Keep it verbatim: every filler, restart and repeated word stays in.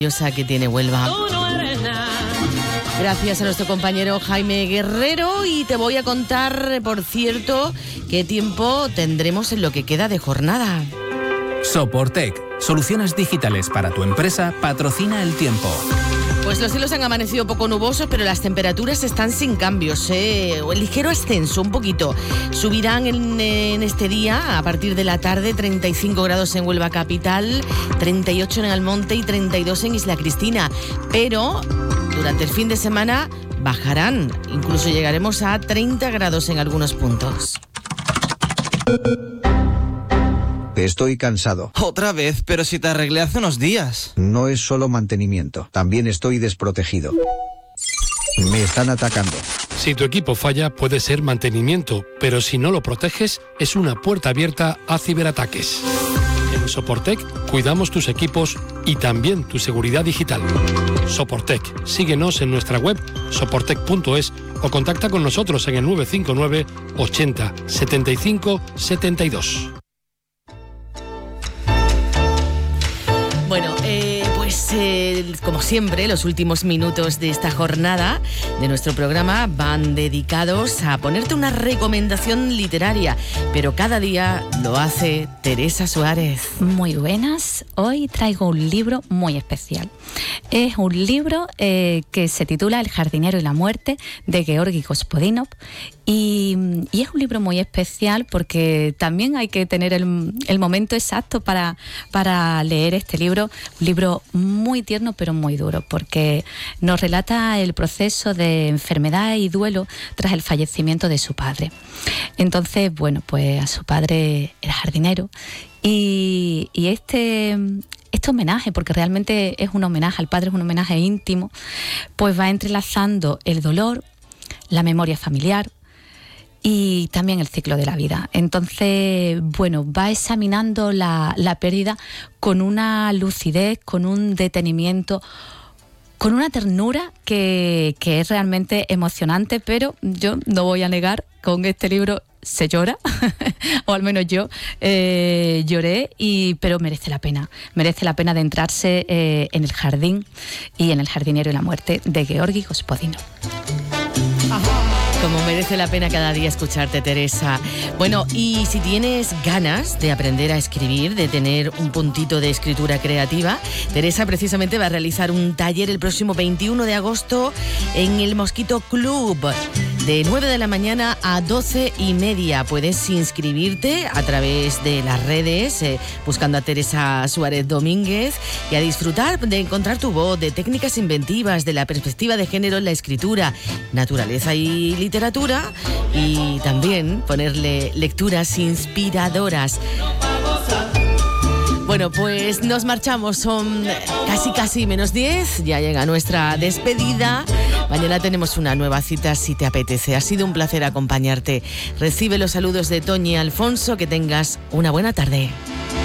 que tiene Huelva. Gracias a nuestro compañero Jaime Guerrero, y te voy a contar, por cierto, qué tiempo tendremos en lo que queda de jornada. Soportec, soluciones digitales para tu empresa, patrocina el tiempo. Pues los cielos han amanecido poco nubosos, pero las temperaturas están sin cambios, ¿eh? El ligero ascenso, un poquito. Subirán en, en este día, a partir de la tarde, treinta y cinco grados en Huelva capital, treinta y ocho en Almonte y treinta y dos en Isla Cristina. Pero durante el fin de semana bajarán, incluso llegaremos a treinta grados en algunos puntos. Estoy cansado. Otra vez, pero si te arreglé hace unos días. No es solo mantenimiento, también estoy desprotegido. Me están atacando. Si tu equipo falla, puede ser mantenimiento, pero si no lo proteges, es una puerta abierta a ciberataques. En Soportec cuidamos tus equipos y también tu seguridad digital. Soportec, síguenos en nuestra web soportec punto es o contacta con nosotros en el nueve cinco nueve ochenta setenta y cinco setenta y dos. Bueno, eh, pues eh, como siempre, los últimos minutos de esta jornada de nuestro programa van dedicados a ponerte una recomendación literaria, pero cada día lo hace Teresa Suárez. Muy buenas, hoy traigo un libro muy especial. Es un libro eh, que se titula El jardinero y la muerte, de Georgi Gospodinov, y, y es un libro muy especial porque también hay que tener el, el momento exacto para, para leer este libro. Un libro muy tierno pero muy duro, porque nos relata el proceso de enfermedad y duelo tras el fallecimiento de su padre. Entonces, bueno, pues a su padre era jardinero, y, y este... Este homenaje, porque realmente es un homenaje al padre, es un homenaje íntimo, pues va entrelazando el dolor, la memoria familiar y también el ciclo de la vida. Entonces, bueno, va examinando la, la pérdida con una lucidez, con un detenimiento, con una ternura que, que es realmente emocionante, pero yo no voy a negar, con este libro se llora, o al menos yo eh, lloré, y, pero merece la pena, merece la pena adentrarse eh, en el jardín y en el jardinero y la muerte, de Georgi Gospodinov. Como merece la pena cada día escucharte, Teresa. Bueno, y si tienes ganas de aprender a escribir, de tener un puntito de escritura creativa, Teresa precisamente va a realizar un taller el próximo veintiuno de agosto en el Mosquito Club, de nueve de la mañana a doce y media. Puedes inscribirte a través de las redes, eh, buscando a Teresa Suárez Domínguez, y a disfrutar de encontrar tu voz, de técnicas inventivas, de la perspectiva de género en la escritura, naturaleza y literatura, y también ponerle lecturas inspiradoras. Bueno, pues nos marchamos, son casi casi menos diez, ya llega nuestra despedida. Mañana tenemos una nueva cita si te apetece. Ha sido un placer acompañarte. Recibe los saludos de Toñi Alfonso, que tengas una buena tarde.